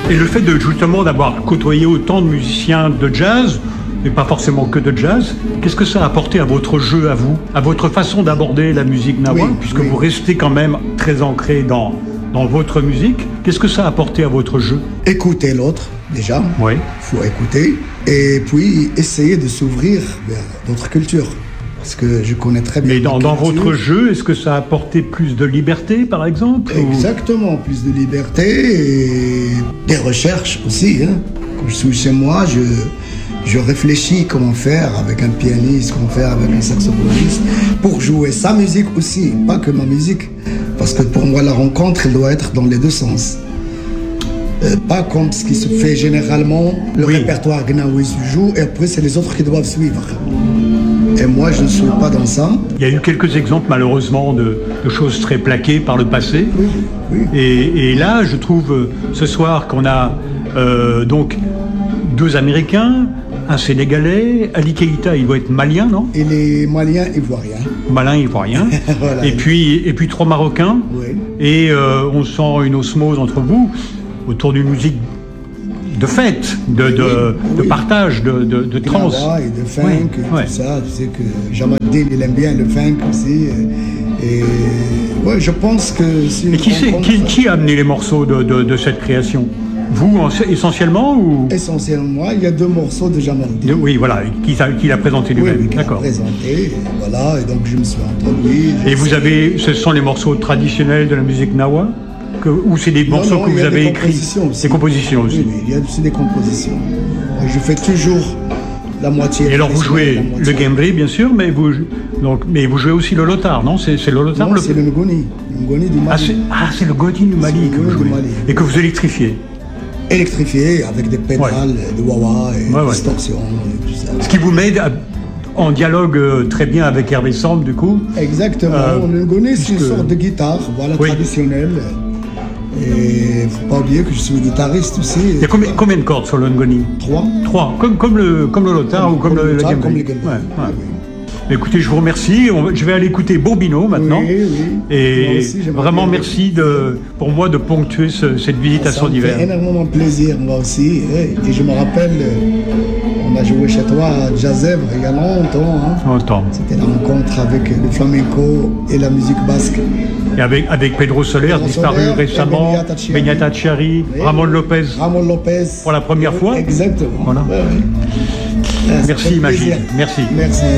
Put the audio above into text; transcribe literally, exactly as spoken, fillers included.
Et le fait de justement d'avoir côtoyé autant de musiciens de jazz, et pas forcément que de jazz, qu'est-ce que ça a apporté à votre jeu, à vous, à votre façon d'aborder la musique gnawa, oui, puisque oui. vous restez quand même très ancré dans, dans votre musique. Qu'est-ce que ça a apporté à votre jeu? Écouter l'autre, déjà. Oui. Il faut écouter. Et puis, essayer de s'ouvrir vers d'autres cultures. Parce que je connais très bien. Mais dans, dans votre jeu, est-ce que ça a apporté plus de liberté, par exemple? Exactement, ou... plus de liberté et des recherches aussi. Hein. Quand je suis chez moi, je, je réfléchis comment faire avec un pianiste, comment faire avec un saxophoniste, pour jouer sa musique aussi, pas que ma musique. Parce que pour moi, la rencontre, elle doit être dans les deux sens. Euh, pas comme ce qui se fait généralement, le oui. répertoire gnawi se joue et après c'est les autres qui doivent suivre. Et moi, je ne suis pas dans ça. Il y a eu quelques exemples, malheureusement, de, de choses très plaquées par le passé. Oui, oui. Et, et là, je trouve, ce soir, qu'on a euh, donc deux Américains, un Sénégalais, Ali Keïta, il doit être malien, non? Il est malien ivoirien. Malin ivoirien. Voilà. Et puis, et puis trois Marocains. Oui. Et euh, on sent une osmose entre vous autour d'une musique de fête, de, de, oui. de partage, de, de, de trance. Et de funk, oui. et tout ouais. ça. Tu sais que Jamaddin, il aime bien le funk aussi. Et ouais, je pense que c'est une Mais qui, rencontre... qui, qui a amené les morceaux de, de, de cette création? Vous, essentiellement ou... Essentiellement, il y a deux morceaux de Jamaddin. Oui, voilà, qu'il a, qu'il a présenté lui-même. Oui, qu'il a présenté, et voilà, et donc je me suis introduit. Et vous avez, ce sont les morceaux traditionnels de la musique gnawa? Que, ou c'est des non, morceaux non, que vous avez écrits? Des compositions aussi. Oui, oui, il y a aussi des compositions. Je fais toujours la moitié. Et alors vous jouez le gembri, bien sûr, mais vous, donc, mais vous jouez aussi le lotar, non? C'est, c'est le lotar? Non, le... c'est le ngoni. Le ngoni du Mali. Ah, c'est, ah, c'est le ngoni du Mali que vous jouez. Mali. Et que vous électrifiez? Électrifié, avec des pédales, ouais. de wah-wah et ouais, distorsion ouais. et tout ça. Ce qui vous met à... en dialogue très bien avec Hervé Samb, du coup. Exactement. Euh, le ngoni, c'est puisque... une sorte de guitare, voilà, oui. traditionnelle. Et il ne faut pas oublier que je suis guitariste aussi. Il y a combien, combien de cordes sur le ngoni? Trois. Trois, comme, comme, le, comme le lotar ou comme, comme le, le gembri. Comme le gembri. Ouais, ouais. Oui. Écoutez, je vous remercie. On, je vais aller écouter Bobino maintenant. Oui, oui. Et aussi, vraiment merci de, pour moi de ponctuer ce, cette visite ah, à Son d'hiver. Ça me fait énormément plaisir, moi aussi. Et je me rappelle, on a joué chez toi à Jazèvre il y a longtemps. Hein. Longtemps. C'était la rencontre avec le flamenco et la musique basque. Et avec, avec Pedro Soler, Pedro disparu Soler, récemment, Benyata Chiari, oui. Ramon Lopez. Ramon Lopez. Pour la première oui, fois. Exactement. Voilà. Oui, oui. Merci Magid. Merci. Merci.